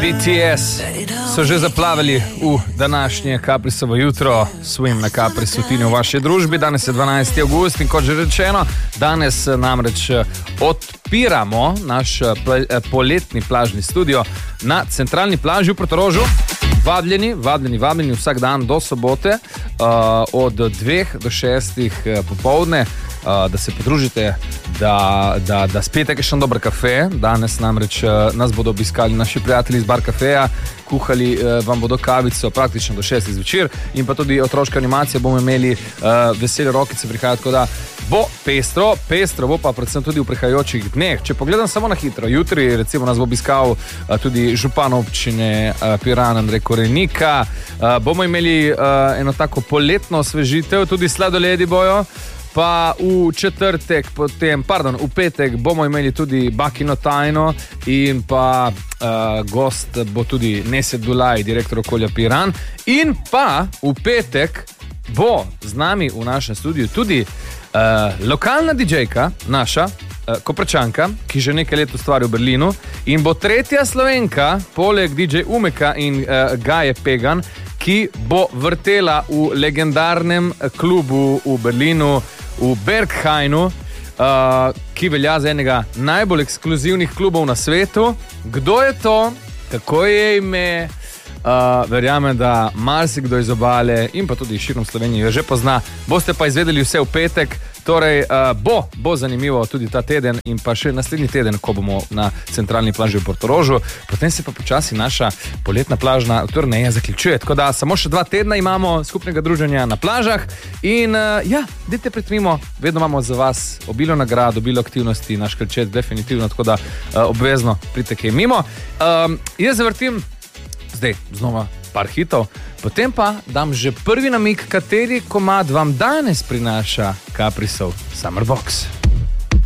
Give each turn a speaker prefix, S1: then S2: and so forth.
S1: BTS so že zaplavili v današnje Caprisovo jutro, Swim na Caprisu Tini v vaši družbi. Danes je 12. avgust in kot že rečeno, danes namreč odpiramo naš poletni plažni studio na centralni plaži v Portorožu. Vabljeni vsak dan do sobote od 2 do 6 popovdne, da se podružite, da spijete kakšen dober kafe. Danes namreč nas bodo obiskali naši prijatelji iz Bar Kafeja, kuhali vam bodo kavico praktično do 6 zvečer in pa tudi otroška animacija bomo imeli, vesele rokice prihajajo, tako da bo pestro bo pa predvsem tudi v prihajajočih dneh. Če pogledam samo na hitro, jutri recimo nas bo obiskal tudi župan občine Piran Andrej Korenika, bomo imeli eno tako poletno osvežitev, tudi sladoledi bojo. Pa v petek bomo imeli tudi Bakino tajno in pa gost bo tudi Nesed Dulaj, direktor okolja Piran. In pa v petek bo z nami v našem studiu tudi lokalna DJ-ka, naša Koprčanka, ki že nekaj let ustvari v Berlinu in bo tretja Slovenka, poleg DJ Umeka in Gaje Pegan, ki bo vrtela v legendarnem klubu v Berlinu, v Berghainu, ki velja za enega najbolj ekskluzivnih klubov na svetu. Kdo je to? Kako je ime? Verjamem, da marsikdo iz obale in pa tudi širom Slovenije jo že pozna. Boste pa izvedeli vse v petek. Torej, bo zanimivo tudi ta teden in pa še naslednji teden, ko bomo na centralni plaži v Portorožu. Potem se pa počasi naša poletna plažna turneja zaključuje. Tako da samo še 2 tedna imamo skupnega druženja na plažah in dajte pritvimo, vedno imamo za vas obilo nagrad, obilo aktivnosti, naš krčet definitivno, tako da obvezno pridite kaj mimo. Jaz zavrtim zdaj znova par hitov, potem pa dam že prvi namig, kateri komad vam danes prinaša Caprisov Summer Box.